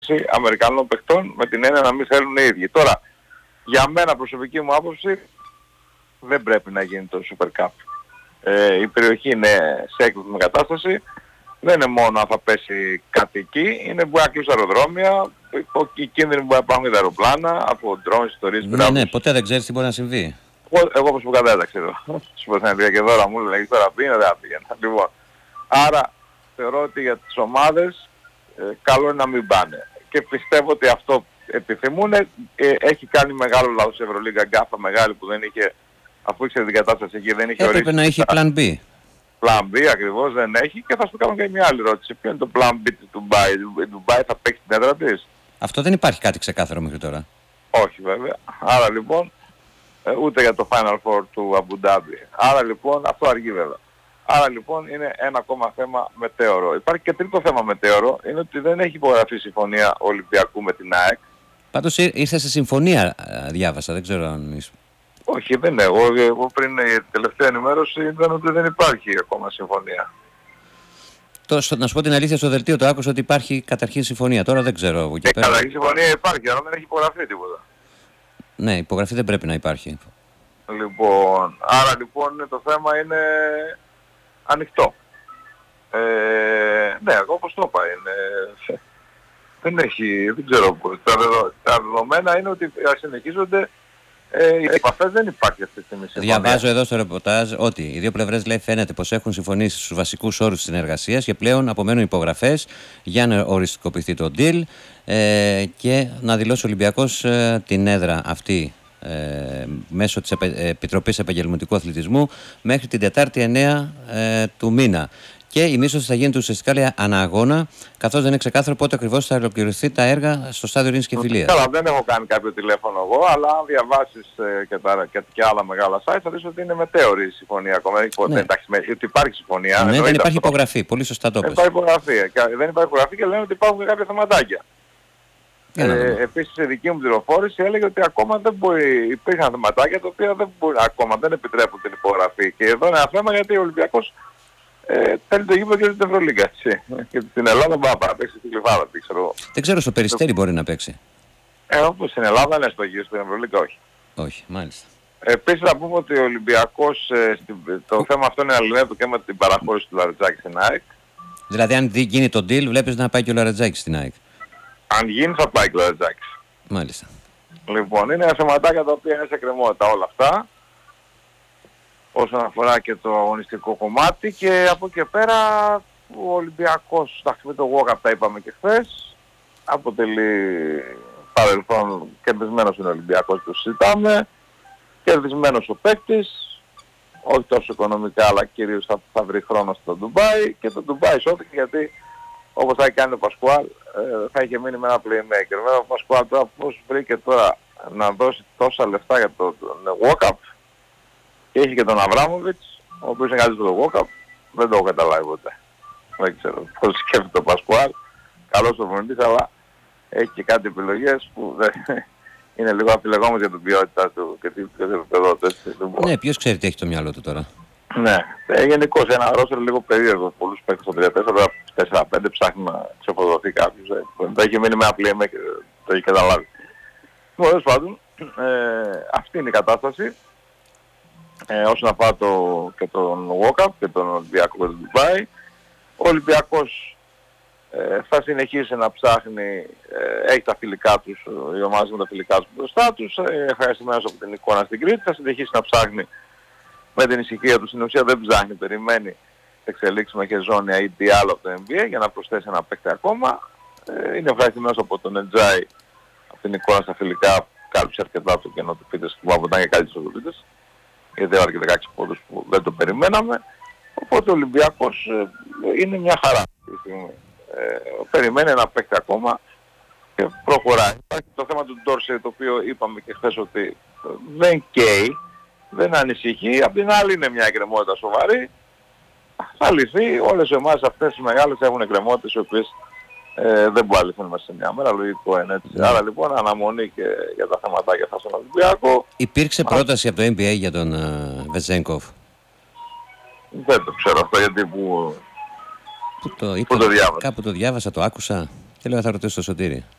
Αμερικανών παιχτών με την έννοια να μην θέλουν οι ίδιοι. Τώρα, για μένα προσωπική μου άποψη, δεν πρέπει να γίνει το Super Cup. Η περιοχή είναι σε έκπληκτη κατάσταση. Δεν είναι μόνο αν θα πέσει κάτι εκεί, είναι που να κλείσουν αεροδρόμια, οι κίνδυνοι που υπάρχουν για τα αεροπλάνα, από drones, ιστορίες, πειράγους. Ναι, ποτέ δεν ξέρεις τι μπορεί να συμβεί. Εγώ προσωπικά δεν τα ξέρω. Σου πω στην και δώρα μου λέγεις τώρα πήγαινε, δεν πήγαινε. Λοιπόν, άρα θεωρώ ότι για τις ομάδες καλό είναι να μην πάνε. Και πιστεύω ότι αυτό επιθυμούν. Έχει κάνει μεγάλο λάθος η Ευρωλίγκα, γκάφα μεγάλη που δεν είχε, αφού ήξερε την κατάσταση εκεί, δεν είχε ορίσει. Έπρεπε να έχει plan B. Plan B ακριβώς δεν έχει και θα σου κάνω και μια άλλη ερώτηση. Ποιο είναι το plan B του Ντουμπάι? Η Ντουμπάι θα παίξει την έδρα της? Αυτό δεν υπάρχει κάτι ξεκάθαρο μέχρι τώρα. Όχι βέβαια. Άρα λοιπόν ούτε για το Final Four του Αμπου Ντάμπι. Άρα λοιπόν αυτό αργεί βέβαια. Άρα λοιπόν είναι ένα ακόμα θέμα μετέωρο. Υπάρχει και τρίτο θέμα μετέωρο, είναι ότι δεν έχει υπογραφεί συμφωνία Ολυμπιακού με την ΑΕΚ. Πάντως ήρθε σε συμφωνία, διάβασα, δεν ξέρω αν είσαι. Όχι, δεν είναι. Εγώ πριν η τελευταία ενημέρωση ήταν ότι δεν υπάρχει ακόμα συμφωνία. Να σου πω την αλήθεια, στο δελτίο το άκουσα ότι υπάρχει καταρχήν συμφωνία. Τώρα δεν ξέρω. Καταρχήν συμφωνία υπάρχει, αλλά δεν έχει υπογραφεί τίποτα. Ναι, υπογραφή δεν πρέπει να υπάρχει. Λοιπόν, άρα λοιπόν το θέμα είναι ανοιχτό. Ναι, όπως το είπα, δεν ξέρω πώς. Τα δεδομένα είναι ότι συνεχίζονται οι επαφές, δεν υπάρχει αυτή τη στιγμή συμφωνία. Διαβάζω εδώ στο ρεπορτάζ ότι οι δύο πλευρές, λέει, φαίνεται πως έχουν συμφωνήσει στους βασικούς όρους συνεργασίας και πλέον απομένουν υπογραφές για να οριστικοποιηθεί το deal και να δηλώσει ο Ολυμπιακός την έδρα αυτή μέσω της Επιτροπής Επαγγελματικού Αθλητισμού μέχρι την Τετάρτη 9 του μήνα. Και η μίσθωση θα γίνεται ουσιαστικά, λέει, αναγώνα, καθώς δεν είναι ξεκάθαρο πότε ακριβώς θα ολοκληρωθεί τα έργα στο στάδιο Ειρήνης και Φιλίας. Καλά, δεν έχω κάνει κάποιο τηλέφωνο εγώ, αλλά αν διαβάσεις και άλλα μεγάλα site θα δεις ότι είναι μετέωρη η συμφωνία ακόμα. Ναι. Εντάξει, ότι υπάρχει συμφωνία. Ναι, δεν υπάρχει υπογραφή. Πολύ σωστά το είπες. Δεν υπάρχει υπογραφή. Δεν υπάρχει υπογραφή και λένε ότι υπάρχουν κάποια θεματάκια. Επίσης η δική μου πληροφόρηση έλεγε ότι ακόμα δεν μπορεί, υπήρχαν θεματάκια τα οποία ακόμα δεν επιτρέπουν την υπογραφή. Και εδώ είναι ένα θέμα γιατί ο Ολυμπιακός θέλει το γήπεδο και την Ευρωλίγκα, έτσι. Και στην Ελλάδα μπορεί να παίξει στην Κλιβάδα, ξέρω. Δεν ξέρω, στο Περιστέρι μπορεί να παίξει. Όπως στην Ελλάδα είναι στο γήπεδο, στην Ευρωλίγκα όχι. Όχι, μάλιστα. Επίσης να πούμε ότι ο Ολυμπιακός, το θέμα αυτό είναι αλληλεύει και με την παραχώρηση του Λαρετζάκη στην ΑΕΚ. Δηλαδή αν γίνει το deal βλέπεις να πάει και ο Λαρετζάκης στην ΑΕΚ. Αν γίνει θα πάει και ο Λαρετζάκης. Μάλιστα. Λοιπόν, είναι θεματάκια τα οποία είναι σε κρεμότητα όλα αυτά, όσον αφορά και το αγωνιστικό κομμάτι, και από εκεί πέρα ο Ολυμπιακός, εντάξει, με το walk-up τα είπαμε και χθες, αποτελεί παρελθόν, κερδισμένος είναι ο Ολυμπιακός, το συζητάμε, κερδισμένος ο παίκτης, όχι τόσο οικονομικά αλλά κυρίως θα βρει χρόνο στο Ντουμπάι, και το Ντουμπάι σώθηκε γιατί όπως θα έχει κάνει ο Πασκουάλ θα είχε μείνει με ένα playmaker. Βέβαια ο Πασκουάλ τώρα πώς βρήκε τώρα να δώσει τόσα λεφτά για το walk-up, και έχει και τον Αβράμοβιτς, ο οποίος είναι κάτι στο walk-up, δεν το έχω καταλάβει ποτέ. Δεν ξέρω πώς σκέφτεται ο Πασκουάλ, καλός ο προπονητής, αλλά έχει και κάτι επιλογές που είναι λίγο αφιλεγόμενες για την ποιότητα του και την επίπεδο του. Ναι, ποιος ξέρει τι έχει το μυαλό του τώρα. Ναι, γενικώς ένα ρόστερ λίγο περίεργο, πολλούς παίκτες στο 34, 4-5 ψάχνει να ξεφοδοθεί κάποιος. Θα έχει μείνει με ένα playmaker, το έχει καταλάβει. Τέλος πάντων, αυτή είναι η κατάσταση. Όσον αφορά και τον walk-up και τον Ολυμπιακό και τον Ντουμπάι, ο Ολυμπιακός θα συνεχίσει να ψάχνει, έχει τα φιλικά τους, οι ομάδες με τα φιλικά τους μπροστά τους, ευχαριστημένος από την εικόνα στην Κρήτη, θα συνεχίσει να ψάχνει με την ησυχία του, στην ουσία δεν ψάχνει, περιμένει εξελίξει με χεζόνια ή τι άλλο από το NBA για να προσθέσει ένα παίκτη ακόμα. Είναι ευχαριστημένος από τον Εντζάι, από την εικόνα στα φιλικά, κάλυψε αρκετά το κενό του Πίτες, που ήταν και καλύτερος του Πίτες, γιατί έβαλε και 16 πόντους που δεν το περιμέναμε. Οπότε ο Ολυμπιακός είναι μια χαρά αυτή τη στιγμή. Περιμένει ένα παίκτη ακόμα και προχωράει. Υπάρχει το θέμα του Ντόρσεϊ, το οποίο είπαμε και χθες ότι δεν καίει, δεν ανησυχεί. Απ' την άλλη είναι μια εκκρεμότητα σοβαρή. Θα λυθεί. Όλες οι ομάδες αυτές οι μεγάλες έχουν εκκρεμότητες οι οποίες δεν μπορεί να λυθούν μέσα σε μια μέρα. Λογικό είναι έτσι. Άρα λοιπόν αναμονή και για τα θεματάκια θα στον Ολυμπιακό. Υπήρξε πρόταση από το NBA για τον Βεζένκοφ. Δεν το ξέρω αυτό γιατί που το διάβασα. Κάπου το διάβασα, το άκουσα. Και λέω θα ρωτήσω το Σωτήρη.